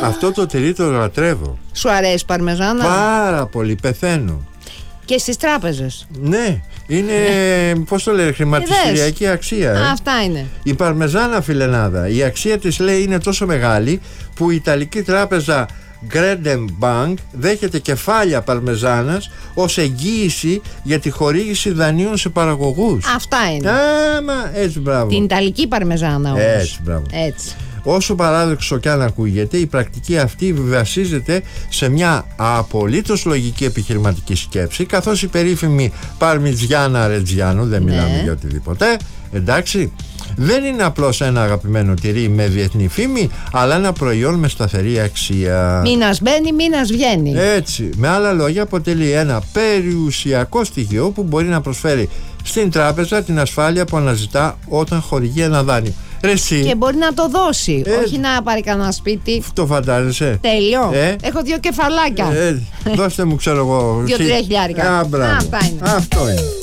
Αυτό το τυρί το λατρεύω. Σου αρέσει παρμεζάνα? Πάρα πολύ, πεθαίνω. Και στις τράπεζες. Ναι, είναι, πώς το λέει, χρηματιστηριακή αξία. Αυτά είναι. Η παρμεζάνα, φιλενάδα, η αξία της, λέει, είναι τόσο μεγάλη που η Ιταλική τράπεζα Credem Bank δέχεται κεφάλια παρμεζάνας ως εγγύηση για τη χορήγηση δανείων σε παραγωγούς. Αυτά είναι. Έτσι, μπράβο. Την Ιταλική παρμεζάνα όμως. Έτσι, μπράβο. Έτσι. Όσο παράδοξο κι αν ακούγεται, η πρακτική αυτή βασίζεται σε μια απολύτως λογική επιχειρηματική σκέψη, καθώς η περίφημη Παρμιτζιάνα Ρετζιάνο, δεν μιλάμε για οτιδήποτε, εντάξει, δεν είναι απλώς ένα αγαπημένο τυρί με διεθνή φήμη, αλλά ένα προϊόν με σταθερή αξία. Μήνας μπαίνει, μήνας βγαίνει. Έτσι, με άλλα λόγια, αποτελεί ένα περιουσιακό στοιχείο που μπορεί να προσφέρει στην τράπεζα την ασφάλεια που αναζητά όταν χορηγεί ένα δάνειο. Και μπορεί να το δώσει, όχι να πάρει κανένα σπίτι. Το φαντάζεσαι? Τέλειο. Έχω 2 κεφαλάκια. Δώστε μου, ξέρω εγώ, 2-3 χιλιάρικα. Αυτό είναι.